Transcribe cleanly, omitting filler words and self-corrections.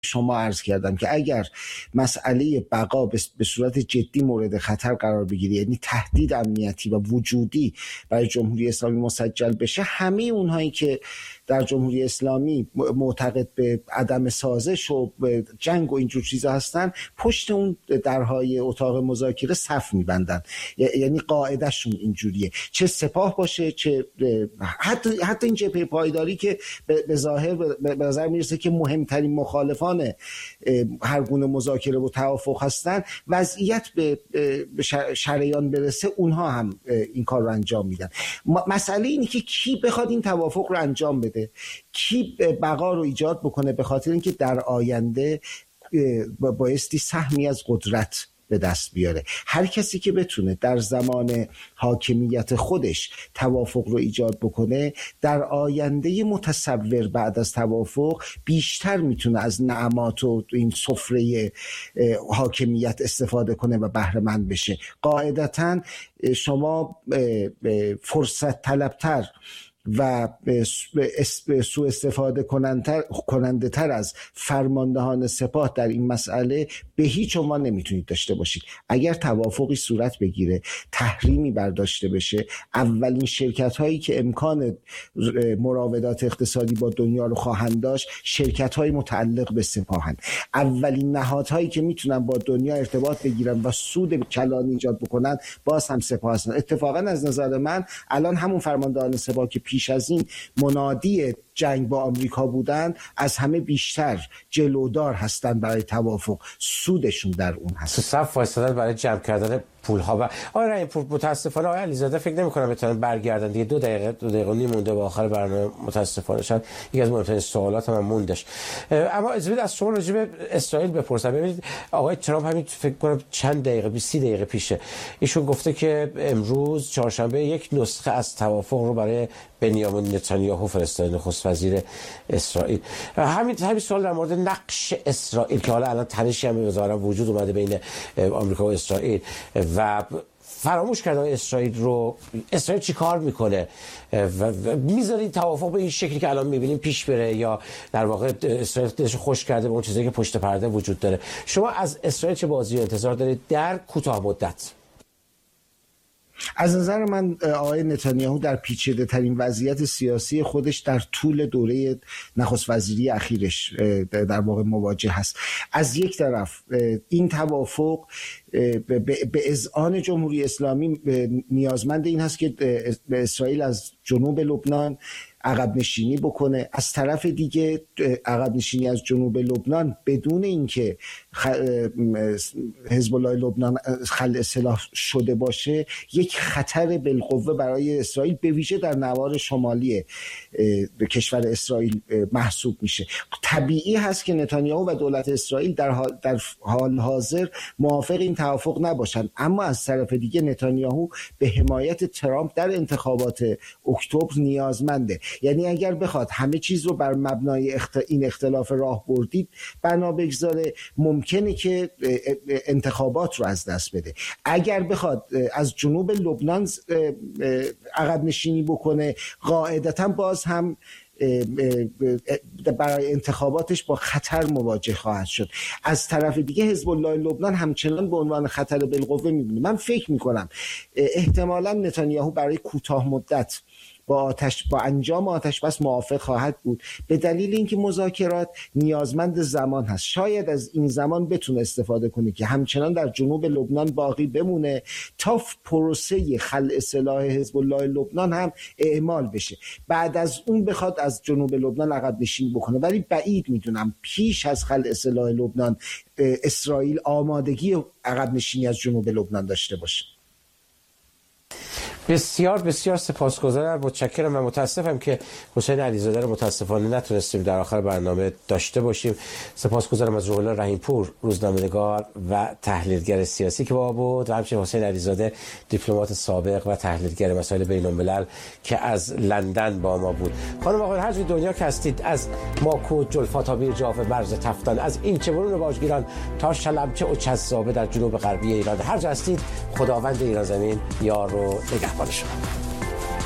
شما عرض کردم که اگر مسئله بقا به صورت جدی مورد خطر قرار بگیره، یعنی تهدید امنیتی و وجودی برای جمهوری اسلامی مسجل بشه، همه اونهایی که در جمهوری اسلامی معتقد به عدم سازش و به جنگ و اینجور چیزا هستن، پشت اون درهای اتاق مذاکره صف میبندن. یعنی قاعدهشون اینجوریه، چه سپاه باشه، چه حتی این جبهه پایداری که به ظاهر به نظر میرسه که مهمترین مخالفان هر گونه مذاکره و توافق هستن، وضعیت به شریان برسه اونها هم این کار رو انجام میدن. مسئله اینه که کی بخواد این توافق رو انجام بده، کی بقا رو ایجاد بکنه، به خاطر اینکه در آینده بایستی سهمی از قدرت به دست بیاره. هر کسی که بتونه در زمان حاکمیت خودش توافق رو ایجاد بکنه، در آینده متصور بعد از توافق بیشتر میتونه از نعمات و این سفره حاکمیت استفاده کنه و بهره مند بشه. قاعدتاً شما فرصت طلبتر و سوء استفاده کننده تر از فرماندهان سپاه در این مسئله به هیچ عنوان نمیتونید داشته باشید. اگر توافقی صورت بگیره، تحریمی برداشته بشه، اولین شرکت هایی که امکان مراودات اقتصادی با دنیا رو خواهند داشت شرکت های متعلق به سپاهند. اولین نهادهایی که میتونن با دنیا ارتباط بگیرن و سود کلانی ایجاد بکنن باز هم سپاه هستن. اتفاقا از نظر من الان همون فرماندهان سپاه که پیش از این منادی جنگ با آمریکا بودن، از همه بیشتر جلودار هستن برای توافق. سودشون در اون هست. صف وایسادن برای جمع کردن پول‌ها. و آره این متاسفانه آقای علیزاده فکر نمی‌کنم بتونن برگردن دیگه. 2 دقیقه و نیم مونده به آخر برنامه. متاسفانه شاید یکی از مهمترین سوالات من موندش. اما از شما راجع به اسرائیل بپرسم. ببینید آقای ترامپ همین فکر کنم چند دقیقه 20 دقیقه پیشه ایشون گفته که امروز چهارشنبه یک نسخه از توافق رو برای بنیامین نتانیاهو فرستاد، نخست وزیر اسرائیل. همین سوال در مورد نقش اسرائیل که حالا الان تنشی هم بذارم وجود اومده بین آمریکا و اسرائیل و فراموش کرده اسرائیل چی کار میکنه و میذاره این توافق به این شکلی که الان میبینیم پیش بره، یا در واقع اسرائیل دلش خوش کرده به اون چیزایی که پشت پرده وجود داره. شما از اسرائیل چه بازی انتظار دارید در کوتاه مدت؟ از نظر من آقای نتانیاهو در پیچیده ترین وضعیت سیاسی خودش در طول دوره نخست وزیری اخیرش در واقع مواجه هست. از یک طرف این توافق به اذعان جمهوری اسلامی نیازمند این هست که اسرائیل از جنوب لبنان عقب نشینی بکنه. از طرف دیگه عقب نشینی از جنوب لبنان بدون اینکه حزب الله لبنان خلع سلاح شده باشه یک خطر بالقوه برای اسرائیل به ویژه در نوار شمالی کشور اسرائیل محسوب میشه. طبیعی هست که نتانیاهو و دولت اسرائیل در حال حاضر موافق این توافق نباشند، اما از طرف دیگه نتانیاهو به حمایت ترامپ در انتخابات اکتبر نیازمنده. یعنی اگر بخواد همه چیز رو بر مبنای این اختلاف راهبردی بنا بگذاره، ممکنه که انتخابات رو از دست بده. اگر بخواد از جنوب لبنان عقب نشینی بکنه، قاعدتاً باز هم برای انتخاباتش با خطر مواجه خواهد شد. از طرف دیگه حزب الله لبنان همچنان به عنوان خطر بالقوه می‌بینه. من فکر می‌کنم احتمالاً نتانیاهو برای کوتاه مدت با انجام آتش بس موافق خواهد بود، به دلیل اینکه مذاکرات نیازمند زمان هست. شاید از این زمان بتونه استفاده کنه که همچنان در جنوب لبنان باقی بمونه تا پروسه خلع سلاح حزب الله لبنان هم اعمال بشه. بعد از اون بخواد از جنوب لبنان عقب نشینی بکنه، ولی بعید میدونم پیش از خلع سلاح لبنان اسرائیل آمادگی عقب نشینی از جنوب لبنان داشته باشه. بسیار بسیار سپاسگزارم، متشکرم و متاسفم که حسین علیزاده رو متاسفانه نتونستیم در آخر برنامه داشته باشیم. سپاسگزارم از روح الله رحیم‌پور، روزنامه‌نگار و تحلیلگر سیاسی که با بود، و همچنین حسین علیزاده، دیپلمات سابق و تحلیلگر مسائل بین‌الملل که از لندن با ما بود. خانم آقایان، هر جای دنیا که هستید، از ماکو، جلفاتابیر، جاف، مرز تفتان، از این چه برون باجگیران تا شلمچه و چسابه در جنوب غربی ایران، هر جا هستید، خداوند ایران زمین یار و نگهبان شما.